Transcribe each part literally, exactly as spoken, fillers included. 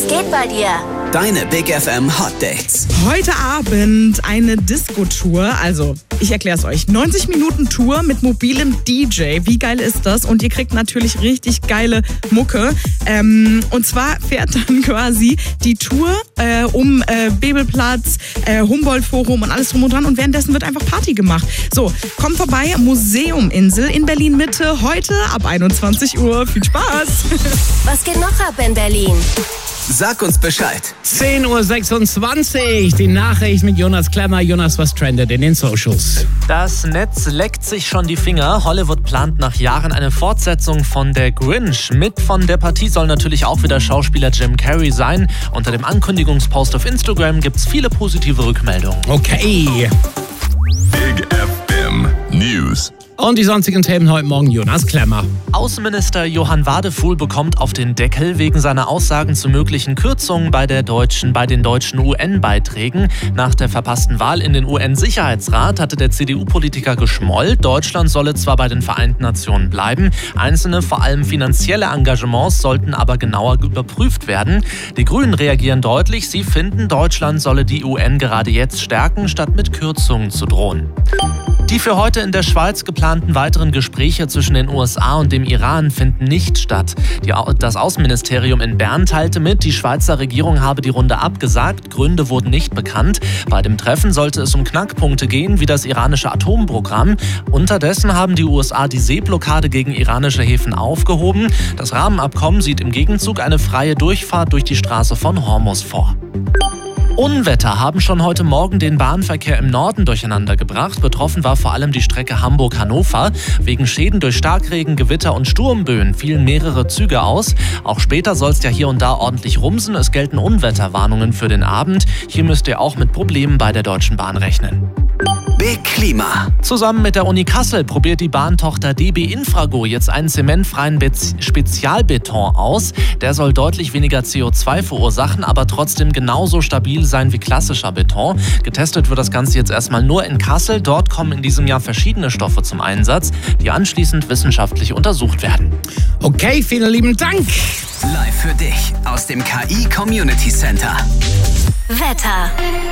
Was geht bei dir? Deine Big F M Hot Dates. Heute Abend eine Disco-Tour. Also, ich erkläre es euch. neunzig Minuten Tour mit mobilem D J. Wie geil ist das? Und ihr kriegt natürlich richtig geile Mucke. Ähm, und zwar fährt dann quasi die Tour äh, um äh, Bebelplatz, äh, Humboldt-Forum und alles drum und dran. Und währenddessen wird einfach Party gemacht. So, kommt vorbei, Museuminsel in Berlin-Mitte. Heute ab einundzwanzig Uhr. Viel Spaß! Was geht noch ab in Berlin? Sag uns Bescheid. zehn Uhr sechsundzwanzig, die Nachricht mit Jonas Klemmer. Jonas, was trendet in den Socials? Das Netz leckt sich schon die Finger. Hollywood plant nach Jahren eine Fortsetzung von Der Grinch. Mit von der Partie soll natürlich auch wieder Schauspieler Jim Carrey sein. Unter dem Ankündigungspost auf Instagram gibt es viele positive Rückmeldungen. Okay. Big F M News. Und die sonstigen Themen heute Morgen, Jonas Klemmer. Außenminister Johann Wadefuhl bekommt auf den Deckel wegen seiner Aussagen zu möglichen Kürzungen bei, der deutschen, bei den deutschen U N-Beiträgen. Nach der verpassten Wahl in den U N-Sicherheitsrat hatte der C D U-Politiker geschmollt. Deutschland solle zwar bei den Vereinten Nationen bleiben, einzelne, vor allem finanzielle Engagements sollten aber genauer überprüft werden. Die Grünen reagieren deutlich. Sie finden, Deutschland solle die U N gerade jetzt stärken, statt mit Kürzungen zu drohen. Die für heute in der Schweiz geplanten weiteren Gespräche zwischen den U S A und dem Iran finden nicht statt. Die, das Außenministerium in Bern teilte mit, die Schweizer Regierung habe die Runde abgesagt. Gründe wurden nicht bekannt. Bei dem Treffen sollte es um Knackpunkte gehen, wie das iranische Atomprogramm. Unterdessen haben die U S A die Seeblockade gegen iranische Häfen aufgehoben. Das Rahmenabkommen sieht im Gegenzug eine freie Durchfahrt durch die Straße von Hormuz vor. Unwetter haben schon heute Morgen den Bahnverkehr im Norden durcheinandergebracht. Betroffen war vor allem die Strecke Hamburg-Hannover. Wegen Schäden durch Starkregen, Gewitter und Sturmböen fielen mehrere Züge aus. Auch später soll es ja hier und da ordentlich rumsen. Es gelten Unwetterwarnungen für den Abend. Hier müsst ihr auch mit Problemen bei der Deutschen Bahn rechnen. Big Klima. Zusammen mit der Uni Kassel probiert die Bahntochter D B Infrago jetzt einen zementfreien Be- Spezialbeton aus. Der soll deutlich weniger C O zwei verursachen, aber trotzdem genauso stabil sein wie klassischer Beton. Getestet wird das Ganze jetzt erstmal nur in Kassel. Dort kommen in diesem Jahr verschiedene Stoffe zum Einsatz, die anschließend wissenschaftlich untersucht werden. Okay, vielen lieben Dank. Live für dich aus dem K I Community Center. Wetter.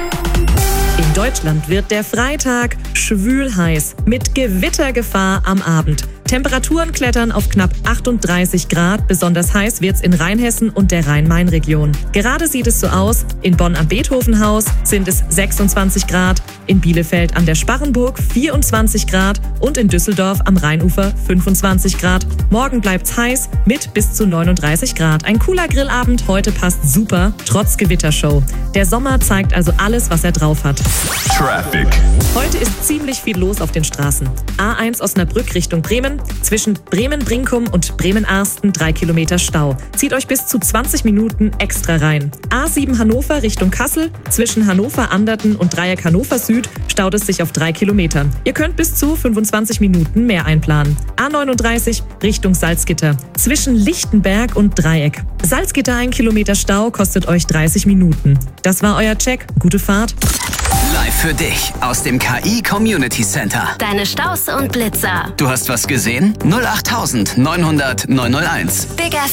In Deutschland wird der Freitag schwül heiß mit Gewittergefahr am Abend. Temperaturen klettern auf knapp achtunddreißig Grad. Besonders heiß wird's in Rheinhessen und der Rhein-Main-Region. Gerade sieht es so aus. In Bonn am Beethovenhaus sind es sechsundzwanzig Grad, in Bielefeld an der Sparrenburg vierundzwanzig Grad und in Düsseldorf am Rheinufer fünfundzwanzig Grad. Morgen bleibt's heiß mit bis zu neununddreißig Grad. Ein cooler Grillabend heute passt super, trotz Gewittershow. Der Sommer zeigt also alles, was er drauf hat. Traffic. Heute ist ziemlich viel los auf den Straßen. A eins Osnabrück Richtung Bremen. Zwischen Bremen-Brinkum und Bremen-Arsten drei Kilometer Stau. Zieht euch bis zu zwanzig Minuten extra rein. A sieben Hannover Richtung Kassel. Zwischen Hannover-Anderten und Dreieck Hannover Süd staut es sich auf drei Kilometer. Ihr könnt bis zu fünfundzwanzig Minuten mehr einplanen. A neununddreißig Richtung Salzgitter. Zwischen Lichtenberg und Dreieck. Salzgitter ein Kilometer Stau kostet euch dreißig Minuten. Das war euer Check. Gute Fahrt. Live für dich aus dem K I Community Center. Deine Staus und Blitzer. Du hast was gesehen? null acht neun null null neun null eins. Big F